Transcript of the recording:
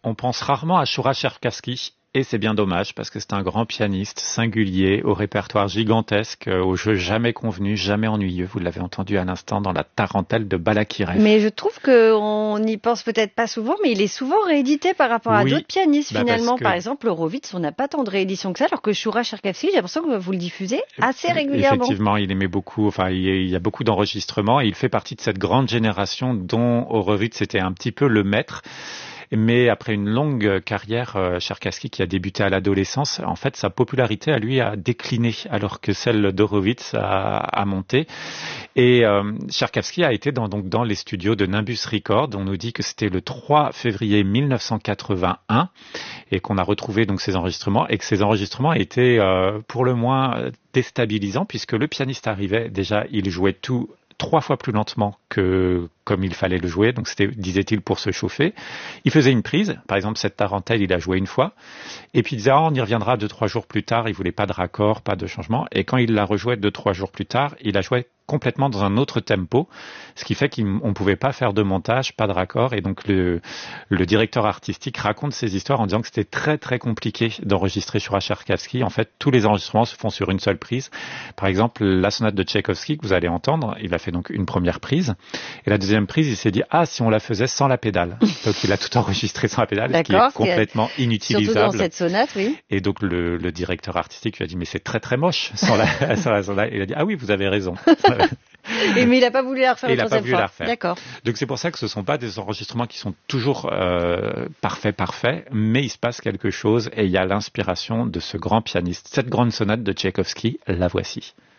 On pense rarement à Shura Cherkassky. Et c'est bien dommage parce que c'est un grand pianiste singulier au répertoire gigantesque, au jeu jamais convenu, jamais ennuyeux. Vous l'avez entendu à l'instant dans la tarentelle de Balakirev. Mais je trouve qu'on n'y pense peut-être pas souvent, mais il est souvent réédité par rapport à d'autres pianistes finalement. Par exemple, Horowitz, on n'a pas tant de rééditions que ça, alors que Shura Cherkassky, j'ai l'impression que vous le diffusez assez régulièrement. Effectivement, il aimait beaucoup, il y a beaucoup d'enregistrements et il fait partie de cette grande génération dont Horowitz était un petit peu le maître. Mais après une longue carrière, Cherkassky qui a débuté à l'adolescence, en fait, sa popularité à lui a décliné alors que celle d'Horowitz a monté. Et Cherkassky a été dans les studios de Nimbus Records. On nous dit que c'était le 3 février 1981 et qu'on a retrouvé donc ces enregistrements et que ces enregistrements étaient pour le moins déstabilisants puisque le pianiste arrivait, déjà il jouait tout 3 fois plus lentement que comme il fallait le jouer, donc c'était, disait-il, pour se chauffer. Il faisait une prise, par exemple cette tarentelle, il a joué une fois, et puis il disait on y reviendra 2-3 jours plus tard, il voulait pas de raccord, pas de changement, et quand il la rejouait 2-3 jours plus tard, il la jouait complètement dans un autre tempo, ce qui fait qu'on pouvait pas faire de montage, pas de raccord, et donc le directeur artistique raconte ces histoires en disant que c'était très très compliqué d'enregistrer sur Cherkassky. En fait, tous les enregistrements se font sur une seule prise. Par exemple, la sonate de Tchaïkovski que vous allez entendre, il a fait donc une première prise, et la deuxième prise, il s'est dit si on la faisait sans la pédale. Donc il a tout enregistré sans la pédale, ce qui est complètement inutilisable. Surtout dans cette sonate, oui. Et donc le directeur artistique lui a dit mais c'est très très moche sans la sonate. Il a dit oui, vous avez raison. Mais il n'a pas voulu la refaire une troisième fois. Il n'a pas voulu la refaire. D'accord. Donc c'est pour ça que ce ne sont pas des enregistrements qui sont toujours parfaits, mais il se passe quelque chose et il y a l'inspiration de ce grand pianiste. Cette grande sonate de Tchaïkovski, la voici.